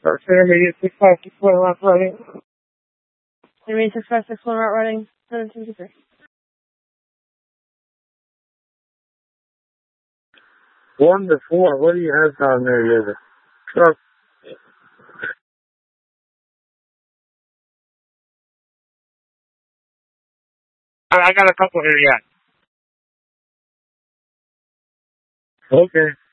Or Sammy 6561 route running. Sammy 6561 route running. 723. 1 to 4. What do you have down there, you have a truck? I got a couple here yet. Okay.